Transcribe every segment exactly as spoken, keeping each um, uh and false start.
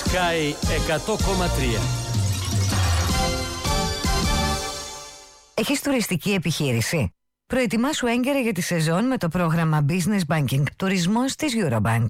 Sky εκατό κόμμα τρία. Έχεις τουριστική επιχείρηση? Προετοιμάσου έγκαιρα για τη σεζόν με το πρόγραμμα Business Banking Τουρισμός της Eurobank.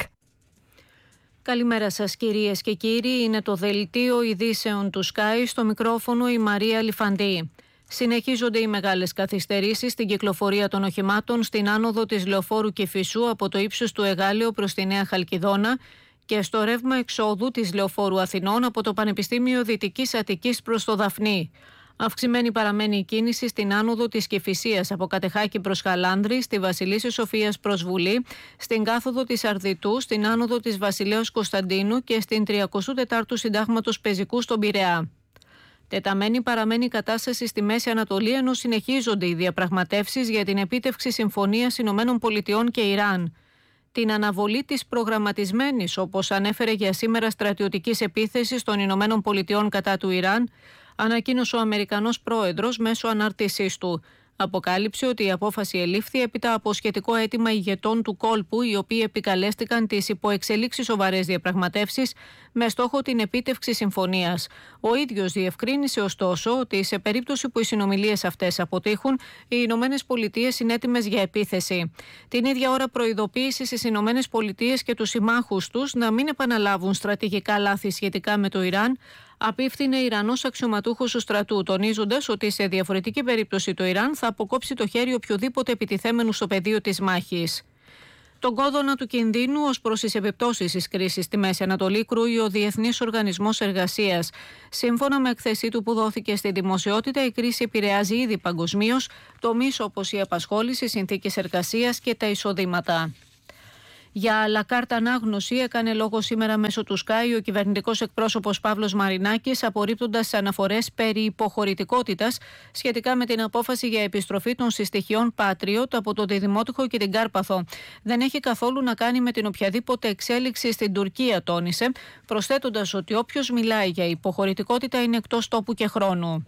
Καλημέρα σας κυρίες και κύριοι, είναι το δελτίο ειδήσεων του Sky, στο μικρόφωνο η Μαρία Λιφαντή. Συνεχίζονται οι μεγάλες καθυστερήσεις στην κυκλοφορία των οχημάτων στην άνοδο της Λεωφόρου Κηφισού από το ύψος του Εγάλεο προς τη Νέα Χαλκιδόνα και στο ρεύμα εξόδου της Λεωφόρου Αθηνών από το Πανεπιστήμιο Δυτικής Αττικής προς το Δαφνί. Αυξημένη παραμένει η κίνηση στην άνοδο της Κηφισίας από Κατεχάκη προς Χαλάνδρη, στη Βασιλίσσης Σοφίας προς Βουλή, στην κάθοδο της Αρδιτού, στην άνοδο της Βασιλέως Κωνσταντίνου και στην τριακοστού τετάρτου Συντάγματος Πεζικού στον Πειραιά. Τεταμένη παραμένει η κατάσταση στη Μέση Ανατολή, ενώ συνεχίζονται οι διαπραγματεύσεις για την επίτευξη συμφωνίας Ηνωμένων Πολιτειών και Ιράν. Την αναβολή της προγραμματισμένης, όπως ανέφερε για σήμερα, στρατιωτικής επίθεσης των Ηνωμένων Πολιτειών κατά του Ιράν, ανακοίνωσε ο Αμερικανός πρόεδρος μέσω ανάρτησής του. Αποκάλυψε ότι η απόφαση ελήφθη έπειτα από σχετικό αίτημα ηγετών του κόλπου, οι οποίοι επικαλέστηκαν τις υποεξελίξεις σοβαρές διαπραγματεύσεις με στόχο την επίτευξη συμφωνίας. Ο ίδιος διευκρίνησε ωστόσο ότι σε περίπτωση που οι συνομιλίες αυτές αποτύχουν, οι Ηνωμένες Πολιτείες είναι έτοιμες για επίθεση. Την ίδια ώρα προειδοποίησε στις Ηνωμένες Πολιτείες και τους συμμάχους τους να μην επαναλάβουν στρατηγικά λάθη σχετικά με το Ιράν. Απίφθινε Ιρανός αξιωματούχος του στρατού, τονίζοντας ότι σε διαφορετική περίπτωση το Ιράν θα αποκόψει το χέρι οποιοδήποτε επιτιθέμενου στο πεδίο της μάχης. Τον κόδωνα του κινδύνου ως προς τις επιπτώσεις της κρίσης στη Μέση Ανατολή κρούει ο Διεθνής Οργανισμός Εργασίας. Σύμφωνα με εκθεσή του που δόθηκε στη δημοσιότητα, η κρίση επηρεάζει ήδη παγκοσμίως τομείς όπως η απασχόληση, οι συνθήκες εργασίας και τα εισοδήματα. Για αλακάρτα ανάγνωση έκανε λόγο σήμερα μέσω του Sky ο κυβερνητικός εκπρόσωπος Παύλος Μαρινάκης, απορρίπτοντας τις αναφορές περί υποχωρητικότητας σχετικά με την απόφαση για επιστροφή των συστοιχειών Patriot από το Διδημότυχο και την Κάρπαθο. Δεν έχει καθόλου να κάνει με την οποιαδήποτε εξέλιξη στην Τουρκία, τόνισε, προσθέτοντας ότι όποιος μιλάει για υποχωρητικότητα είναι εκτός τόπου και χρόνου.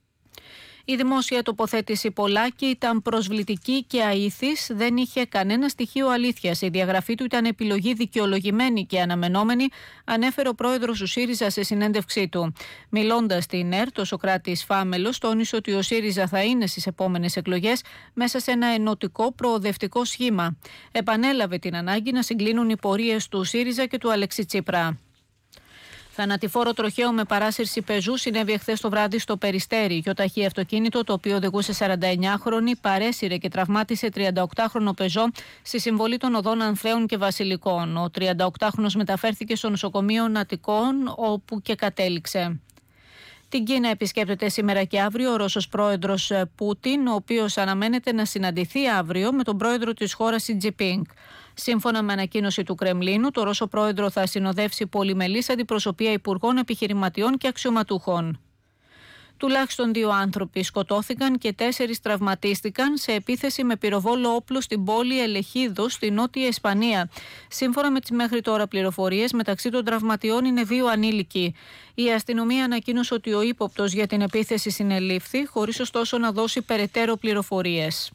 Η δημόσια τοποθέτηση Πολάκη ήταν προσβλητική και αήθης, δεν είχε κανένα στοιχείο αλήθειας. Η διαγραφή του ήταν επιλογή δικαιολογημένη και αναμενόμενη, ανέφερε ο πρόεδρος του ΣΥΡΙΖΑ σε συνέντευξή του. Μιλώντας στην ΕΡΤ, ο Σωκράτης Φάμελος τόνισε ότι ο ΣΥΡΙΖΑ θα είναι στις επόμενες εκλογές μέσα σε ένα ενωτικό προοδευτικό σχήμα. Επανέλαβε την ανάγκη να συγκλίνουν οι πορείες του ΣΥΡΙΖΑ και του Αλέξη Τσίπρα. Θανατηφόρο τροχαίο με παράσυρση πεζού συνέβη εχθές το βράδυ στο Περιστέρι. Γιοταχή αυτοκίνητο, το οποίο οδηγούσε σαρανταεννιάχρονη, παρέσυρε και τραυμάτισε τριανταοκτάχρονο πεζό στη συμβολή των οδών Ανθέων και Βασιλικών. Ο τριανταοκτάχρονος μεταφέρθηκε στο νοσοκομείο Νατικών, όπου και κατέληξε. Την Κίνα επισκέπτεται σήμερα και αύριο ο Ρώσος πρόεδρος Πούτιν, ο οποίος αναμένεται να συναντηθεί αύριο με τον πρόεδρο της χώρας Σι Τζινπίνγκ. Σύμφωνα με ανακοίνωση του Κρεμλίνου, το Ρώσο πρόεδρο θα συνοδεύσει πολυμελής αντιπροσωπεία υπουργών, επιχειρηματιών και αξιωματούχων. Τουλάχιστον δύο άνθρωποι σκοτώθηκαν και τέσσερις τραυματίστηκαν σε επίθεση με πυροβόλο όπλο στην πόλη Ελεχίδος, στη Νότια Ισπανία. Σύμφωνα με τις μέχρι τώρα πληροφορίες, μεταξύ των τραυματιών είναι δύο ανήλικοι. Η αστυνομία ανακοίνωσε ότι ο ύποπτος για την επίθεση συνελήφθη, χωρίς ωστόσο να δώσει περαιτέρω πληροφορίες.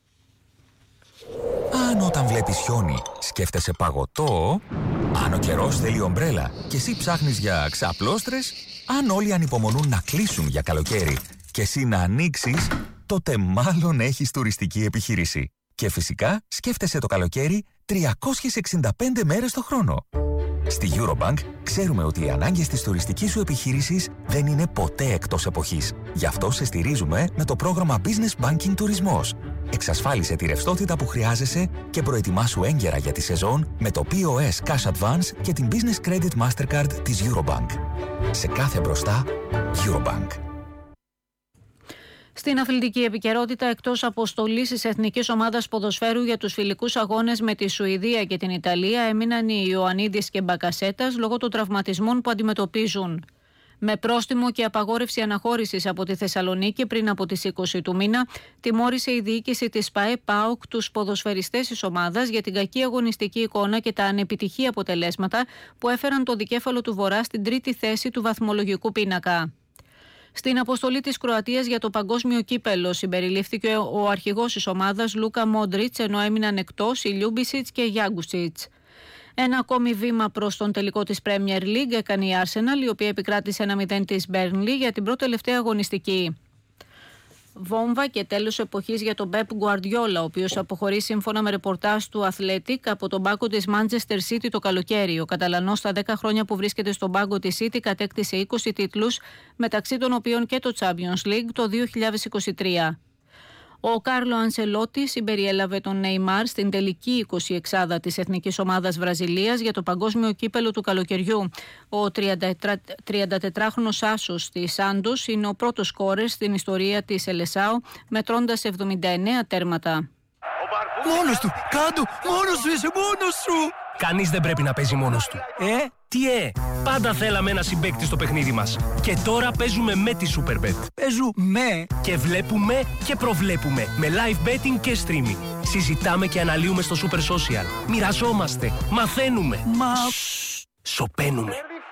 Αν όταν βλέπεις χιόνι σκέφτεσαι παγωτό, αν ο καιρός θέλει ομπρέλα και εσύ ψάχνεις για ξαπλώστρες, αν όλοι ανυπομονούν να κλείσουν για καλοκαίρι και εσύ να ανοίξεις, τότε μάλλον έχεις τουριστική επιχείρηση. Και φυσικά σκέφτεσαι το καλοκαίρι τριακόσιες εξήντα πέντε μέρες το χρόνο. Στη Eurobank ξέρουμε ότι οι ανάγκες της τουριστικής σου επιχείρησης δεν είναι ποτέ εκτός εποχής. Γι' αυτό σε στηρίζουμε με το πρόγραμμα Business Banking Τουρισμός. Εξασφάλισε τη ρευστότητα που χρειάζεσαι και προετοιμάσου έγκαιρα για τη σεζόν με το πι ο ες Cash Advance και την Business Credit Mastercard της Eurobank. Σε κάθε μπροστά, Eurobank. Στην αθλητική επικαιρότητα, εκτός αποστολής της Εθνικής Ομάδας Ποδοσφαίρου για τους φιλικούς αγώνες με τη Σουηδία και την Ιταλία, έμειναν οι Ιωαννίδης και Μπακασέτας λόγω των τραυματισμών που αντιμετωπίζουν. Με πρόστιμο και απαγόρευση αναχώρησης από τη Θεσσαλονίκη πριν από τις είκοσι του μήνα, τιμώρησε η διοίκηση της ΠΑΕ ΠΑΟΚ τους ποδοσφαιριστές της ομάδας για την κακή αγωνιστική εικόνα και τα ανεπιτυχή αποτελέσματα που έφεραν το δικέφαλο του Βορρά στην τρίτη θέση του βαθμολογικού πίνακα. Στην αποστολή της Κροατίας για το παγκόσμιο κύπελο συμπεριλήφθηκε ο αρχηγός της ομάδας Λούκα Μόντριτς, ενώ έμειναν εκτός οι Λιούμπισιτς και Γιάγκουσιτς. Ένα ακόμη βήμα προς τον τελικό της Premier League έκανε η Arsenal, η οποία επικράτησε ένα μηδέν της Burnley για την πρώτη τελευταία αγωνιστική. Βόμβα και τέλος εποχής για τον Pep Guardiola, ο οποίος αποχωρεί σύμφωνα με ρεπορτάζ του Athletic από τον πάγκο της Manchester City το καλοκαίρι. Ο Καταλανός στα δέκα χρόνια που βρίσκεται στον πάγκο της City κατέκτησε είκοσι τίτλους, μεταξύ των οποίων και το Champions League το δύο χιλιάδες είκοσι τρία. Ο Κάρλο Ανσελότη συμπεριέλαβε τον Νεϊμάρ στην τελική εικοσιεξάδα της Εθνικής Ομάδας Βραζιλίας για το Παγκόσμιο Κύπελο του καλοκαιριού. Ο τριαντατετράχρονος άσος της Σάντος είναι ο πρώτος σκόρερ στην ιστορία της Ελεσάου, μετρώντας εβδομήντα εννέα τέρματα. Μόνος του! Κάντο! Μόνος σου! Είσαι μόνος σου! Κανείς δεν πρέπει να παίζει μόνος του. Ε? Τι ε! Πάντα θέλαμε ένα συμπαίκτη στο παιχνίδι μας. Και τώρα παίζουμε με τη Superbet. Παίζουμε! Και βλέπουμε και προβλέπουμε με live betting και streaming. Συζητάμε και αναλύουμε στο Super Social. Μοιραζόμαστε. Μαθαίνουμε. Μα... Σωπαίνουμε.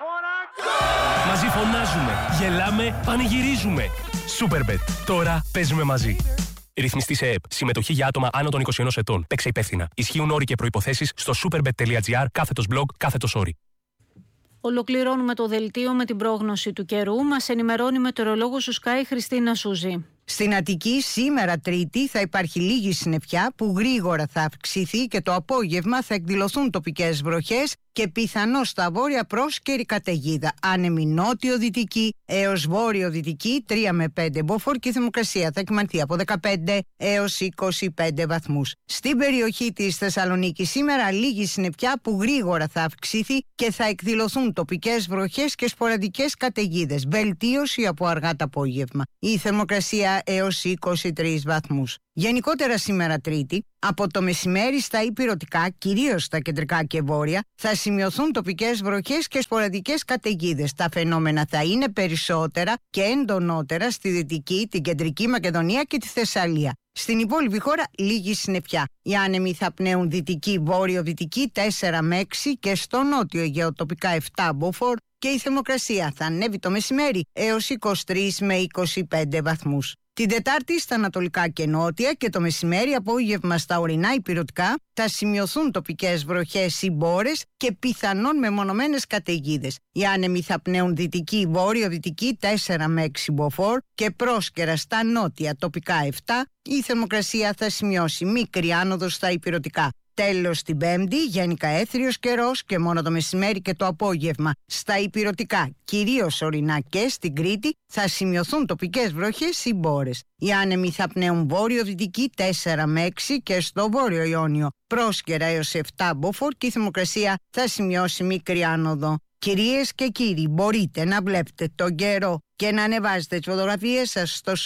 Μαζί φωνάζουμε. Γελάμε. Πανηγυρίζουμε. Superbet. Τώρα παίζουμε μαζί. Ρυθμιστή σε ΕΕΠ. Συμμετοχή για άτομα άνω των είκοσι ενός ετών. Παίξε υπεύθυνα. Ισχύουν όροι και προϋποθέσεις στο superbet.gr κάθετος blog κάθετος όροι. Ολοκληρώνουμε το δελτίο με την πρόγνωση του καιρού. Μας ενημερώνει η μετεωρολόγος του Sky Χριστίνα Σούζη. Στην Αττική σήμερα Τρίτη θα υπάρχει λίγη συννεφιά που γρήγορα θα αυξηθεί και το απόγευμα θα εκδηλωθούν τοπικές βροχές και πιθανώς στα βόρεια πρόσκαιρη καταιγίδα. Άνεμη νότιο-δυτική έως βόρειο-δυτική τρία με πέντε μποφόρ και η θερμοκρασία θα κυμανθεί από δεκαπέντε έως είκοσι πέντε βαθμούς. Στην περιοχή της Θεσσαλονίκης σήμερα λίγη συννεφιά που γρήγορα θα αυξηθεί και θα εκδηλωθούν τοπικές βροχές και σποραδικές καταιγίδες. Βελτίωση από αργά το απόγευμα. Η θερμοκρασία έως είκοσι τρεις βαθμούς. Γενικότερα σήμερα Τρίτη, από το μεσημέρι στα ηπειρωτικά, κυρίως στα κεντρικά και βόρεια, θα σημειωθούν τοπικές βροχές και σποραδικές καταιγίδες. Τα φαινόμενα θα είναι περισσότερα και εντονότερα στη Δυτική, την Κεντρική Μακεδονία και τη Θεσσαλία. Στην υπόλοιπη χώρα λίγη συννεφιά. Οι άνεμοι θα πνέουν δυτική, βόρειο-δυτική τέσσερα με έξι και στο νότιο Αιγαίο τοπικά επτά μποφόρ και η θερμοκρασία θα ανέβει το μεσημέρι έως είκοσι τρεις με είκοσι πέντε βαθμούς. Την Τετάρτη στα ανατολικά και νότια και το μεσημέρι απόγευμα στα ορεινά ηπειρωτικά θα σημειωθούν τοπικές βροχές ή μπόρες και πιθανόν μεμονωμένες καταιγίδες. Οι άνεμοι θα πνέουν δυτική, βόρειο-δυτική τέσσερα με έξι μποφόρ και πρόσκαιρα στα νότια τοπικά επτά. Η θερμοκρασία θα σημειώσει μικρή άνοδο στα ηπειρωτικά. Τέλος την Πέμπτη, γενικά έθριος καιρός και μόνο το μεσημέρι και το απόγευμα στα ηπειρωτικά, κυρίως ορεινά και στην Κρήτη, θα σημειωθούν τοπικές βροχές ή μπόρες. Οι άνεμοι θα πνέουν βόρειο-δυτική τέσσερα με έξι και στο βόρειο Ιόνιο πρόσκαιρα έως επτά μποφόρ και η θερμοκρασία θα σημειώσει μικρή άνοδο. Κυρίες και κύριοι, μπορείτε να βλέπετε τον καιρό και να ανεβάζετε τις φωτογραφίες σας στο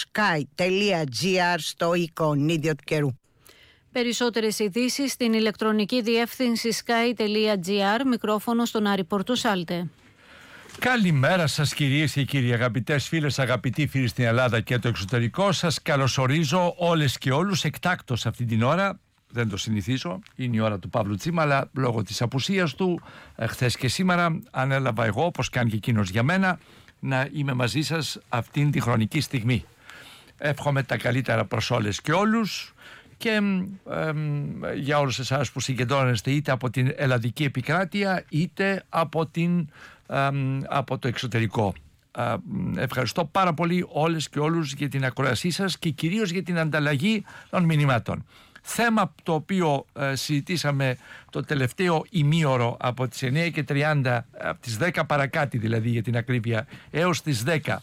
sky.gr στο εικονίδιο του καιρού. Περισσότερες ειδήσεις στην ηλεκτρονική διεύθυνση sky.gr, μικρόφωνο στον Άρη Πορτοσάλτε. Καλημέρα σας κυρίες και κύριοι, αγαπητές φίλες, αγαπητοί φίλοι στην Ελλάδα και το εξωτερικό. Σας καλωσορίζω όλες και όλους εκτάκτως αυτή την ώρα. Δεν το συνηθίζω, είναι η ώρα του Παύλου Τσίμα, αλλά λόγω της απουσίας του χθες και σήμερα ανέλαβα εγώ, όπως κάνει και εκείνος για μένα, να είμαι μαζί σας αυτήν τη χρονική στιγμή. Εύχομαι τα καλύτερα προς όλες και όλους. Και ε, για όλους εσάς που συγκεντρώνεστε είτε από την ελλαδική επικράτεια είτε από, την, ε, από το εξωτερικό. Ε, ευχαριστώ πάρα πολύ όλες και όλους για την ακροασή σας και κυρίως για την ανταλλαγή των μηνυμάτων. Θέμα το οποίο ε, συζητήσαμε το τελευταίο ημίωρο από τις εννιά και τριάντα, από τις δέκα παρακάτι δηλαδή για την ακρίβεια, έως τις δέκα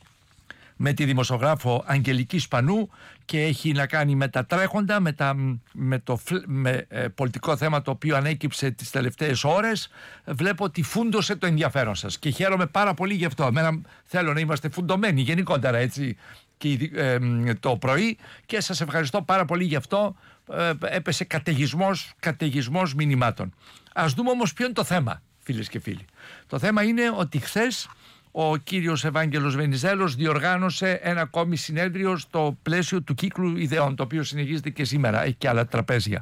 με τη δημοσιογράφο Αγγελική Σπανού και έχει να κάνει με τα τρέχοντα, με, τα, με το με, ε, πολιτικό θέμα το οποίο ανέκυψε τις τελευταίες ώρες. Βλέπω ότι φούντωσε το ενδιαφέρον σας και χαίρομαι πάρα πολύ γι' αυτό. Εμένα θέλω να είμαστε φουντωμένοι γενικότερα έτσι και, ε, το πρωί και σας ευχαριστώ πάρα πολύ γι' αυτό. Ε, έπεσε καταιγισμός, καταιγισμός μηνυμάτων. Ας δούμε όμως ποιο είναι το θέμα, φίλες και φίλοι. Το θέμα είναι ότι χθες ο κύριος Ευάγγελος Βενιζέλος διοργάνωσε ένα ακόμη συνέδριο στο πλαίσιο του κύκλου ιδεών, το οποίο συνεχίζεται και σήμερα, έχει και άλλα τραπέζια.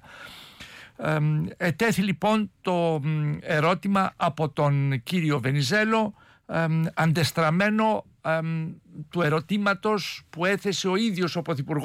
Ε, ετέθη λοιπόν το ερώτημα από τον κύριο Βενιζέλο, ε, αντεστραμμένο ε, του ερωτήματος που έθεσε ο ίδιος ο Πρωθυπουργός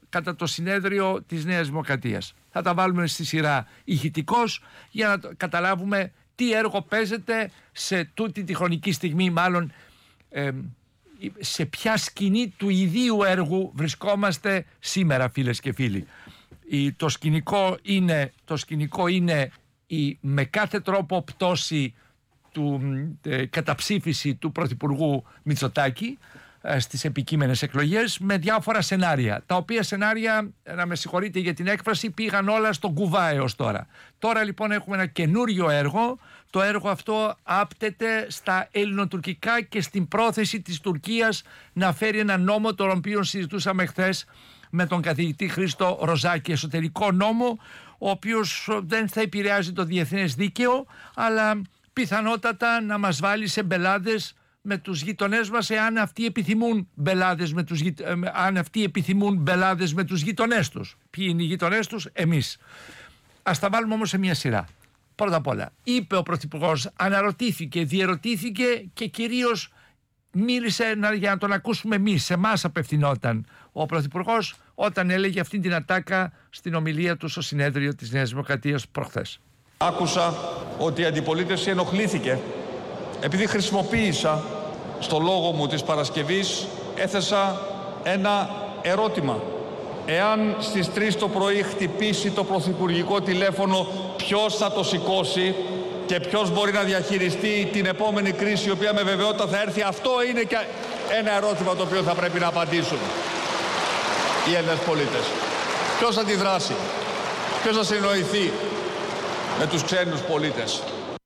κατά το συνέδριο της Νέας Δημοκρατίας. Θα τα βάλουμε στη σειρά ηχητικώς για να καταλάβουμε τι έργο παίζεται σε τούτη τη χρονική στιγμή, μάλλον ε, σε ποια σκηνή του ιδίου έργου βρισκόμαστε σήμερα, φίλες και φίλοι. Η, το, σκηνικό είναι, το σκηνικό είναι η με κάθε τρόπο πτώση του, ε, καταψήφιση του Πρωθυπουργού Μητσοτάκη ε, στις επικείμενες εκλογές, με διάφορα σενάρια, τα οποία σενάρια, να με συγχωρείτε για την έκφραση, πήγαν όλα στον κουβά έως τώρα. Τώρα λοιπόν έχουμε ένα καινούριο έργο. Το έργο αυτό άπτεται στα ελληνοτουρκικά και στην πρόθεση της Τουρκίας να φέρει ένα νόμο, τον οποίο συζητούσαμε χθες με τον καθηγητή Χρήστο Ροζάκη, εσωτερικό νόμο, ο οποίος δεν θα επηρεάζει το διεθνές δίκαιο, αλλά πιθανότατα να μας βάλει σε μπελάδες με τους γειτονές μας, εάν αυτοί επιθυμούν μπελάδες με τους, αν αυτοί επιθυμούν μπελάδες με τους γειτονές τους. Ποιοι είναι οι γειτονές τους? Εμείς. Ας τα βάλουμε όμως σε μια σειρά. Πρώτα απ' όλα, είπε ο Πρωθυπουργός, αναρωτήθηκε, διερωτήθηκε και κυρίως μίλησε να, για να τον ακούσουμε εμείς, σε εμάς απευθυνόταν ο Πρωθυπουργός όταν έλεγε αυτή την ατάκα στην ομιλία του στο συνέδριο της Νέας Δημοκρατίας προχθές. Άκουσα ότι η αντιπολίτευση ενοχλήθηκε επειδή χρησιμοποίησα στο λόγο μου της Παρασκευής, έθεσα ένα ερώτημα. Εάν στις τρεις το πρωί χτυπήσει το πρωθυπουργικό τηλέφωνο, ποιος θα το σηκώσει και ποιος μπορεί να διαχειριστεί την επόμενη κρίση, η οποία με βεβαιότητα θα έρθει? Αυτό είναι και ένα ερώτημα το οποίο θα πρέπει να απαντήσουν οι Έλληνες πολίτες. Ποιος θα αντιδράσει, ποιος θα συνοηθεί με τους ξένους πολίτες?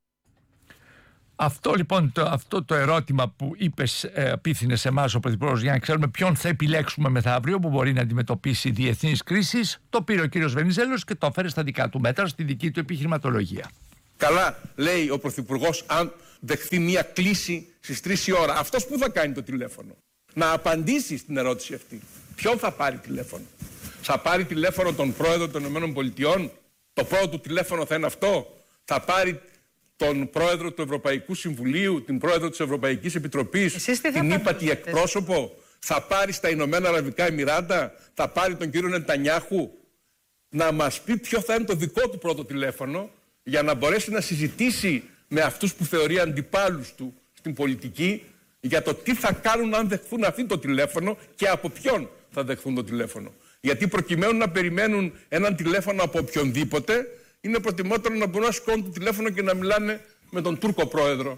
Αυτό λοιπόν το, αυτό το ερώτημα που είπες, ε, απίθυνε σε εμάς ο Πρωθυπουργός, για να ξέρουμε ποιον θα επιλέξουμε μεθαύριο που μπορεί να αντιμετωπίσει διεθνείς κρίσεις, το πήρε ο κύριος Βενιζέλος και το έφερε στα δικά του μέτρα, στη δική του επιχειρηματολογία. Καλά λέει ο Πρωθυπουργός, αν δεχθεί μια κλήση στις τρεις η ώρα. Αυτός που θα κάνει το τηλέφωνο? Να απαντήσει στην ερώτηση αυτή. Ποιον θα πάρει τηλέφωνο? Θα πάρει τηλέφωνο τον πρόεδρο των ΗΠΑ? Το πρώτο του τηλέφωνο θα είναι αυτό? Θα πάρει τον πρόεδρο του Ευρωπαϊκού Συμβουλίου, την πρόεδρο της Ευρωπαϊκής Επιτροπής, την ύπατη εκπρόσωπο? Θα πάρει στα Ηνωμένα Αραβικά Εμιράτα? Θα πάρει τον κύριο Νετανιάχου? Να μας πει ποιο θα είναι το δικό του πρώτο τηλέφωνο, για να μπορέσει να συζητήσει με αυτούς που θεωρεί αντιπάλους του στην πολιτική για το τι θα κάνουν αν δεχθούν αυτή το τηλέφωνο και από ποιον θα δεχθούν το τηλέφωνο. Γιατί προκειμένου να περιμένουν έναν τηλέφωνο από οποιονδήποτε, είναι προτιμότερο να μπορούν να σηκώνουν το τηλέφωνο και να μιλάνε με τον Τούρκο πρόεδρο.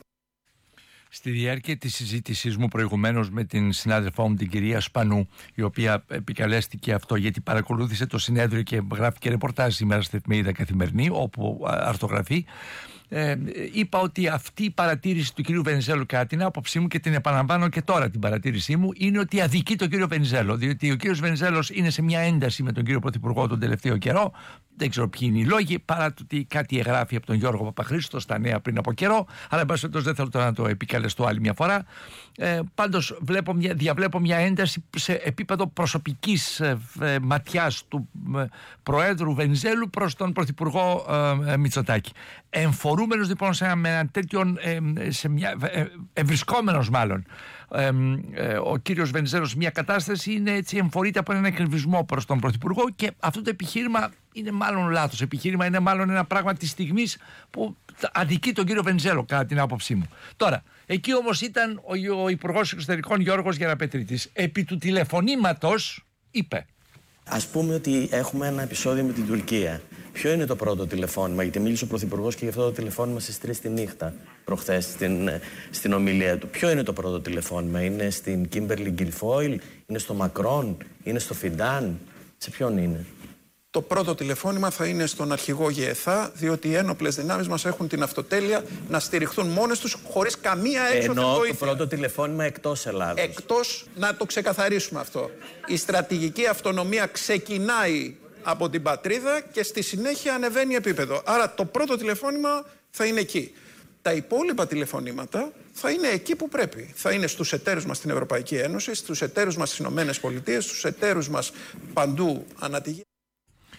Στη διάρκεια της συζήτησής μου προηγουμένως με την συνάδελφό μου την κυρία Σπανού, η οποία επικαλέστηκε αυτό γιατί παρακολούθησε το συνέδριο και γράφει και ρεπορτάζ σήμερα στη εφημερίδα Καθημερινή, όπου αρθογραφεί, ε, είπα ότι αυτή η παρατήρηση του κυρίου Βενιζέλου, κατά την άποψή μου, και την επαναλαμβάνω και τώρα την παρατήρησή μου, είναι ότι αδικεί τον κύριο Βενιζέλο. Διότι ο κύριος Βενιζέλος είναι σε μια ένταση με τον κύριο Πρωθυπουργό τον τελευταίο καιρό. Δεν ξέρω ποιοι είναι οι λόγοι, παρά το ότι κάτι εγγράφει από τον Γιώργο Παπαχρήστο στα νέα πριν από καιρό. Αλλά εν πάση περιπτώσει δεν θέλω τώρα να το επικαλεστώ άλλη μια φορά. Ε, πάντως βλέπω μια, διαβλέπω μια ένταση σε επίπεδο προσωπικής ε, ε, ματιάς του ε, Προέδρου Βενιζέλου προς τον Πρωθυπουργό ε, ε, Μητσοτάκη. Εμφορούμενος λοιπόν σε ένα τέτοιον, ε, σε μια, ε, ευρισκόμενος μάλλον, ε, ε, ο κύριος Βενιζέλος, μια κατάσταση είναι έτσι, εμφορείται από έναν εκνευρισμό προς τον Πρωθυπουργό, και αυτό το επιχείρημα είναι μάλλον λάθος επιχείρημα, είναι μάλλον ένα πράγμα της στιγμής που αδικεί τον κύριο Βενιζέλο, κατά την άποψή μου. Τώρα, εκεί όμως ήταν ο, ο Υπουργός Εξωτερικών Γιώργος Γεραπετρίτης. Επί του τηλεφωνήματος είπε: Ας πούμε ότι έχουμε ένα επεισόδιο με την Τουρκία. Ποιο είναι το πρώτο τηλεφώνημα? Γιατί μίλησε ο Πρωθυπουργός και γι' αυτό το τηλεφώνημα στις τρεις τη νύχτα προχθές στην, στην ομιλία του. Ποιο είναι το πρώτο τηλεφώνημα? Είναι στην Κίμπερλι Γκιλφόιλ? Είναι στο Μακρόν? Είναι στο Φιντάν? Σε ποιον είναι? Το πρώτο τηλεφώνημα θα είναι στον αρχηγό ΓΕΘΑ, διότι οι ένοπλες δυνάμεις μας έχουν την αυτοτέλεια να στηριχθούν μόνες τους, χωρίς καμία έξωθεν βοήθεια. Ενώ το πρώτο τηλεφώνημα εκτός Ελλάδος. Εκτός, να το ξεκαθαρίσουμε αυτό. Η στρατηγική αυτονομία ξεκινάει από την πατρίδα και στη συνέχεια ανεβαίνει επίπεδο. Άρα το πρώτο τηλεφώνημα θα είναι εκεί. Τα υπόλοιπα τηλεφωνήματα θα είναι εκεί που πρέπει. Θα είναι στους εταίρους μας στην Ευρωπαϊκή Ένωση, στους εταίρους μας στις Ηνωμένες Πολιτείες, στους εταίρους μας παντού ανά τη γη.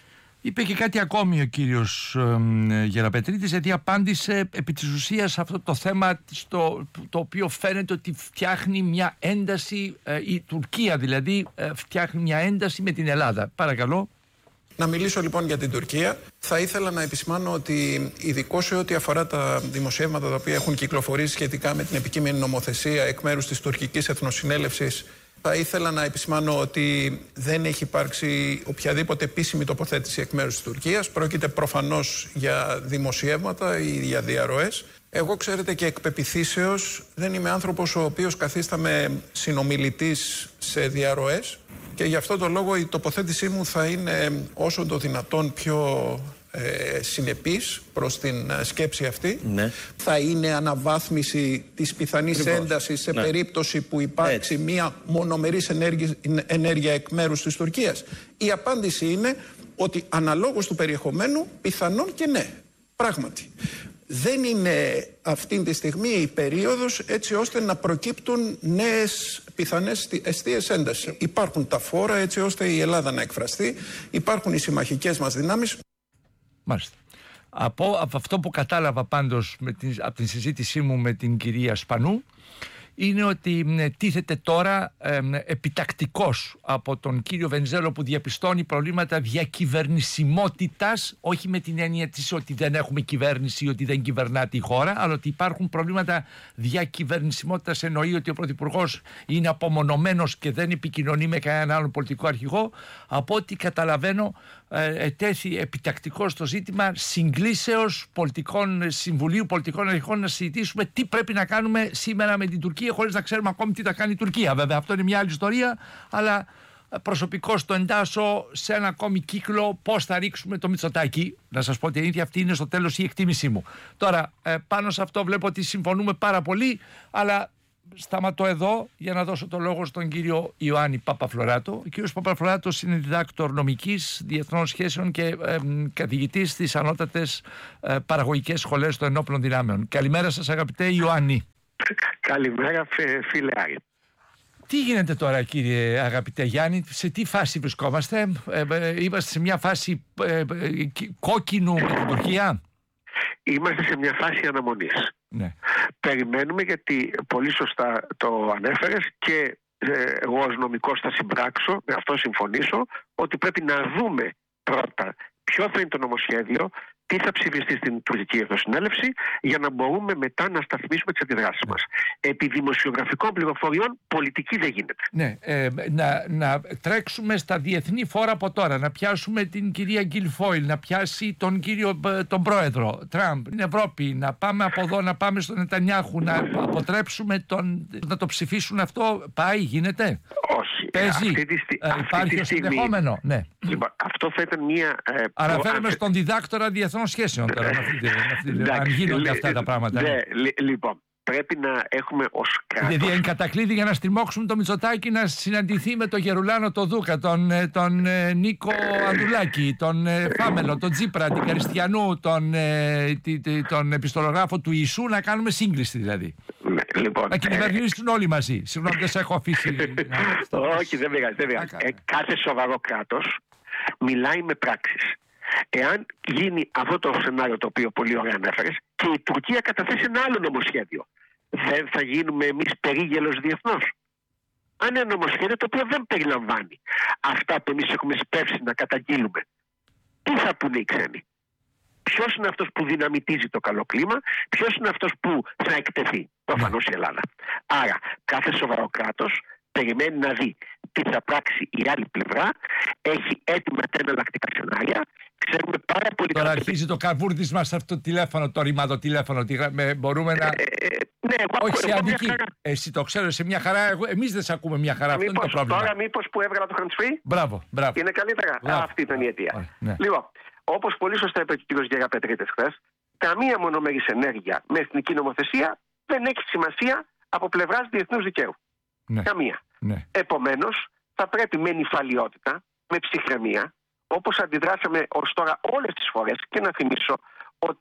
Είπε και κάτι ακόμη ο κύριος ε, Γεραπετρίτης, γιατί απάντησε επί της ουσίας αυτό το θέμα στο, το οποίο φαίνεται ότι φτιάχνει μια ένταση, ε, η Τουρκία δηλαδή ε, φτιάχνει μια ένταση με την Ελλάδα. Παρακαλώ. Να μιλήσω λοιπόν για την Τουρκία. Θα ήθελα να επισημάνω ότι ειδικώς σε ό,τι αφορά τα δημοσιεύματα τα οποία έχουν κυκλοφορήσει σχετικά με την επικείμενη νομοθεσία εκ μέρους της τουρκικής εθνοσυνέλευσης, θα ήθελα να επισημάνω ότι δεν έχει υπάρξει οποιαδήποτε επίσημη τοποθέτηση εκ μέρους της Τουρκίας. Πρόκειται προφανώς για δημοσιεύματα ή για διαρροές. Εγώ, ξέρετε, και εκ πεποιθήσεως δεν είμαι άνθρωπος ο οποίος καθίσταμαι συνομιλητής σε διαρροές και γι' αυτό το λόγο η τοποθέτησή μου θα είναι όσο το δυνατόν πιο ε, συνεπής προς την σκέψη αυτή. Ναι. Θα είναι αναβάθμιση της πιθανής Λοιπόν, έντασης σε ναι. περίπτωση που υπάρξει Έτσι. μία μονομερής ενέργεια, ενέργεια εκ μέρους της Τουρκίας. Η απάντηση είναι ότι αναλόγως του περιεχομένου πιθανόν και ναι, πράγματι. Δεν είναι αυτή τη στιγμή η περίοδος έτσι ώστε να προκύπτουν νέες πιθανές εστίες έντασης. Υπάρχουν τα φόρα έτσι ώστε η Ελλάδα να εκφραστεί, υπάρχουν οι συμμαχικές μας δυνάμεις. Μάλιστα. Από, από αυτό που κατάλαβα πάντως με την, από την συζήτησή μου με την κυρία Σπανού είναι ότι ε, τίθεται τώρα ε, επιτακτικός από τον κύριο Βενιζέλο που διαπιστώνει προβλήματα διακυβερνησιμότητας, όχι με την έννοια της ότι δεν έχουμε κυβέρνηση ή ότι δεν κυβερνάται η χώρα, αλλά ότι υπάρχουν προβλήματα διακυβερνησιμότητας, εννοεί ότι ο Πρωθυπουργός είναι απομονωμένος και δεν επικοινωνεί με κανέναν άλλον πολιτικό αρχηγό. Από ό,τι καταλαβαίνω ε, ετέθη επιτακτικό στο ζήτημα συγκλήσεως πολιτικών συμβουλίου, πολιτικών αρχηγών να συζητήσουμε τι πρέπει να κάνουμε σήμερα με την Τουρκία, χωρίς να ξέρουμε ακόμη τι θα κάνει η Τουρκία. Βέβαια, αυτό είναι μια άλλη ιστορία, αλλά προσωπικώς το εντάσσω σε ένα ακόμη κύκλο πώς θα ρίξουμε το Μητσοτάκη. Να σας πω την ίδια, αυτή είναι στο τέλος η εκτίμησή μου. Τώρα, πάνω σε αυτό βλέπω ότι συμφωνούμε πάρα πολύ, αλλά σταματώ εδώ για να δώσω το λόγο στον κύριο Ιωάννη Παπαφλωράτο. Ο κύριος Παπαφλωράτος είναι διδάκτορ νομικής, διεθνών σχέσεων και ε, καθηγητής στις ανώτατες ε, παραγωγικές σχολές των ενόπλων δυνάμεων. Καλημέρα σας, αγαπητέ Ιωάννη. Καλημέρα, φίλε Άρη. Τι γίνεται τώρα, κύριε αγαπητέ Γιάννη, σε τι φάση βρισκόμαστε? ε, ε, είμαστε σε μια φάση ε, ε, κόκκινου με την Τουρκία? Είμαστε σε μια φάση αναμονής. Ναι. Περιμένουμε, γιατί πολύ σωστά το ανέφερες και ε, εγώ ως νομικός θα συμπράξω, με αυτό συμφωνήσω, ότι πρέπει να δούμε πρώτα ποιο θα είναι το νομοσχέδιο, τι θα ψηφιστεί στην τουρκική εθνοσυνέλευση, για να μπορούμε μετά να σταθμίσουμε τις αντιδράσεις μας. Επί δημοσιογραφικών πληροφοριών πολιτική δεν γίνεται. Ναι, ε, να, να τρέξουμε στα διεθνή φόρα από τώρα, να πιάσουμε την κυρία Γκιλφόιλ, να πιάσει τον κύριο τον πρόεδρο Τραμπ, την Ευρώπη, να πάμε από εδώ, να πάμε στον Νετανιάχου, να αποτρέψουμε τον, να το ψηφίσουν αυτό. Πάει, γίνεται? Όχι. Παίζει, αυτή τη, στι, ε, υπάρχει ως συνδεχόμενο. Ναι. Λοιπόν, αυτό θα ήταν μια... Ε, Αναφέρομαι προ... στον διδάκτορα διεθνών σχέσεων τώρα, με αυτή, με αυτή, αν γίνονται αυτά τα πράγματα. Ναι, ναι. Λοιπόν, πρέπει να έχουμε ως κράτος... Δηλαδή είναι κατακλείδη για να στριμώξουμε το Μητσοτάκη να συναντηθεί με τον Γερουλάνο τον Δούκα, τον, τον ε, Νίκο Ανδουλάκη, τον ε, Φάμελο, τον Τσίπρα, την Καριστιανού, τον, ε, τη, τη, τον επιστολογράφο του Ιησού, να κάνουμε σύγκριση δηλαδή. Ναι, λοιπόν, να κυβερνήσουν ε... όλοι μαζί. Συγγνώμη, δεν σε έχω αφήσει. Όχι, δεν πειράζει. Δεν πειράζει. Ε, κάθε σοβαρό κράτος μιλάει με πράξεις. Εάν γίνει αυτό το σενάριο το οποίο πολύ ωραία ανέφερες και η Τουρκία καταθέσει ένα άλλο νομοσχέδιο, δεν θα γίνουμε εμείς περίγελος διεθνώς? Αν είναι ένα νομοσχέδιο το οποίο δεν περιλαμβάνει αυτά που εμείς έχουμε σπεύσει να καταγγείλουμε, τι θα πούνε οι ξένοι? Ποιος είναι αυτός που δυναμητίζει το καλό κλίμα, ποιος είναι αυτός που θα εκτεθεί? Προφανώς η Ελλάδα. Άρα κάθε σοβαρό κράτος περιμένει να δει τι θα πράξει η άλλη πλευρά, έχει έτοιμα τα εναλλακτικά σενάρια. Ξέρουμε πάρα πολύ. Τώρα αρχίζει το καβούρδισμα σε αυτό το τηλέφωνο, το ρημάδο τηλέφωνο. Μπορούμε να. Ε, ναι, εγώ, όχι σε εγώ αντική. Εσύ το ξέρω, σε μια χαρά. Εμείς δεν σε ακούμε μια χαρά. Μήπως, αυτό είναι το πρόβλημα. Τώρα, μήπως που έβγαλα το hands free. Μπράβο, μπράβο. Είναι καλύτερα. Μπράβο. Αυτή ήταν η αιτία. Ωραία, ναι. Λοιπόν, όπως πολύ σωστά είπε ο κ. Γεραπετρίτης χθες, καμία μονομερής ενέργεια με εθνική νομοθεσία δεν έχει σημασία από πλευράς διεθνούς δικαίου. Ναι. Καμία. Ναι. Επομένως, θα πρέπει με νηφαλιότητα, με ψυχραιμία, όπως αντιδράσαμε ως τώρα όλες τις φορές, και να θυμίσω ότι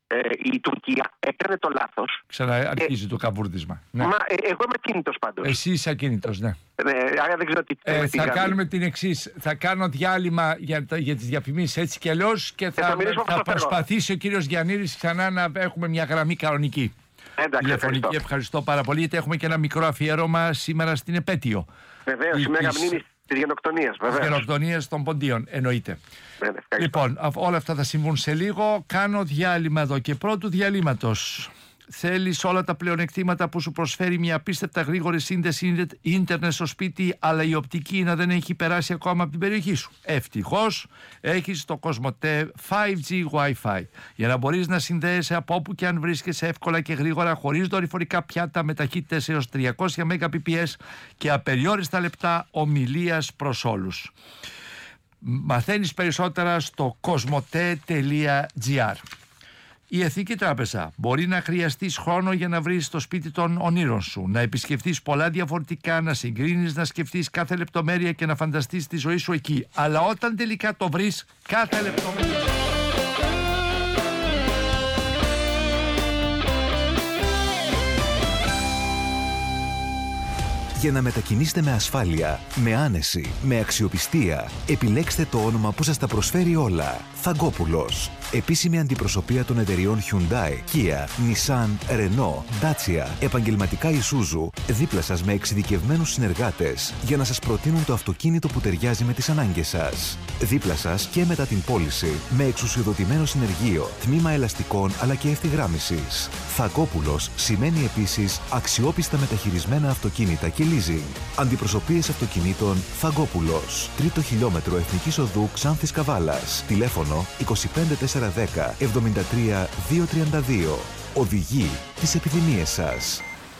ε, η Τουρκία έκανε το λάθος. Ξαναρχίζει ε, το καβούρδισμα. Ναι. Μα ε, εγώ είμαι ακίνητος πάντως. Εσύ είσαι ακίνητος, ναι. Ε, άρα δεν ξέρω τι. Ε, τι θα γραμμή. κάνουμε την εξής. Θα κάνω διάλειμμα για, για τις διαφημίσεις έτσι και αλλιώς και θα, θα, θα, θα προσπαθήσει ο κύριος Γιαννίδης ξανά να έχουμε μια γραμμή κανονική. Εντάξει, τηλεφωνική. ευχαριστώ. ευχαριστώ πάρα πολύ, γιατί έχουμε και ένα μικρό αφιέρωμα σήμερα στην επέτειο. Βεβαίως, σήμερα μνήμη της γενοκτονίας. Της γενοκτονίας των Ποντίων, εννοείται. Βέβαια, λοιπόν, όλα αυτά θα συμβούν σε λίγο. Κάνω διάλειμμα εδώ και πρώτου διαλύματος. Θέλεις όλα τα πλεονεκτήματα που σου προσφέρει μια απίστευτα γρήγορη σύνδεση ίντερνετ στο σπίτι, αλλά η οπτική να δεν έχει περάσει ακόμα από την περιοχή σου? Ευτυχώς έχεις το Κοσμοτέ φάιβ τζι Wi-Fi για να μπορείς να συνδέεσαι από όπου και αν βρίσκεσαι εύκολα και γρήγορα, χωρίς δορυφορικά πιάτα, με ταχύτητες έως τριακόσια Mbps και απεριόριστα λεπτά ομιλίας προς όλους. Μαθαίνεις περισσότερα στο κοσμοτέ τελεία τζι άρ. Η Εθνική Τράπεζα. Μπορεί να χρειαστείς χρόνο για να βρεις το σπίτι των ονείρων σου, να επισκεφτείς πολλά διαφορετικά, να συγκρίνεις, να σκεφτείς κάθε λεπτομέρεια και να φανταστείς τη ζωή σου εκεί. Αλλά όταν τελικά το βρεις, κάθε λεπτομέρεια... Για να μετακινήσετε με ασφάλεια, με άνεση, με αξιοπιστία, επιλέξτε το όνομα που σας τα προσφέρει όλα. Θαγκόπουλος. Επίσημη αντιπροσωπεία των εταιριών Hyundai, Kia, Nissan, Renault, Dacia, επαγγελματικά Isuzu, δίπλα σας με εξειδικευμένους συνεργάτες για να σας προτείνουν το αυτοκίνητο που ταιριάζει με τις ανάγκες σας. Δίπλα σας και μετά την πώληση, με εξουσιοδοτημένο συνεργείο, τμήμα ελαστικών αλλά και ευθυγράμμισης. Θαγκόπουλος σημαίνει επίσης αξιόπιστα μεταχειρισμένα αυτοκίνητα και leasing. Αντιπροσωπείες αυτοκινήτων Θαγκόπουλος. Τρίτο χιλιόμετρο Εθνικής Οδού Ξάνθης Καβάλας. Τηλέφωνο είκοσι πέντε τετρακόσια δέκα εβδομήντα τρία διακόσια τριάντα δύο. Οδηγεί τις επιδημίες σας.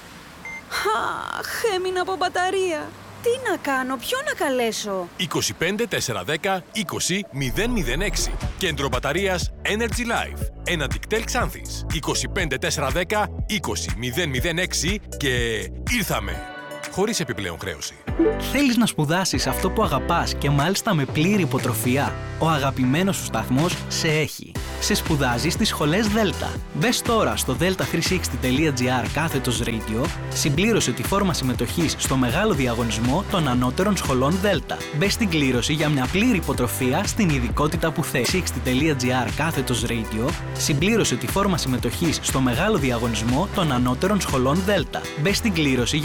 Αχ, έμεινα από μπαταρία. Τι να κάνω, ποιον να καλέσω? είκοσι πέντε τετρακόσια δέκα είκοσι μηδέν μηδέν έξι. Κέντρο μπαταρίας Energy Life. Ένα δικτέλ Ξάνθης. είκοσι πέντε τετρακόσια δέκα είκοσι μηδέν μηδέν έξι και ήρθαμε. Χωρίς επιπλέον χρέωση. Θέλεις να σπουδάσεις αυτό που αγαπάς και μάλιστα με πλήρη υποτροφία? Ο αγαπημένος σου σταθμός σε έχει. Σε σπουδάζει στις σχολές Δέλτα. Μπες τώρα στο δέλτα τριακόσια εξήντα τελεία τζι άρ κάθετος radio, συμπλήρωσε τη φόρμα συμμετοχής στο μεγάλο διαγωνισμό των ανώτερων σχολών Δέλτα. Μπες στην κλήρωση για μια πλήρη υποτροφία στην ειδικότητα που θες. εξήντα τελεία τζι άρ κάθετος radio, συμπλήρωσε τη φόρμα συμμετοχής στο μεγάλο διαγωνισμό των ανώτερων σχολών Δέλτα. Μπες στην κλήρωση